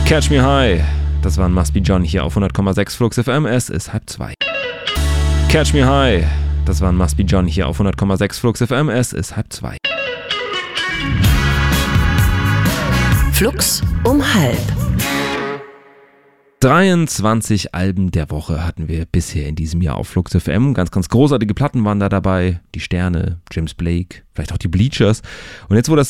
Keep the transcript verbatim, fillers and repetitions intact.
Catch Me High, das war ein Must Be John hier auf hundert Komma sechs Flux F M, es ist halb zwei. Catch Me High, das war ein Must Be John hier auf hundert Komma sechs Flux F M, es ist halb zwei. Flux um halb. dreiundzwanzig Alben der Woche hatten wir bisher in diesem Jahr auf Flux F M. Ganz, ganz großartige Platten waren da dabei. Die Sterne, James Blake, vielleicht auch die Bleachers. Und jetzt, wo das